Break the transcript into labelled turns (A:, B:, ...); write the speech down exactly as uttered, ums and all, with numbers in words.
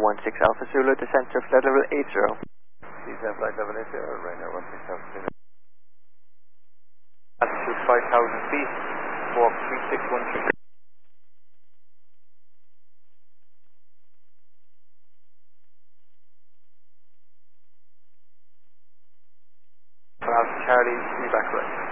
A: one six Alpha Zulu, descent to flight level eight zero.
B: Descent flight level eight zero, Ryanair one six Alpha Zulu. Altitude five thousand feet, walk three six one three. Alpha Charlie, feedback right.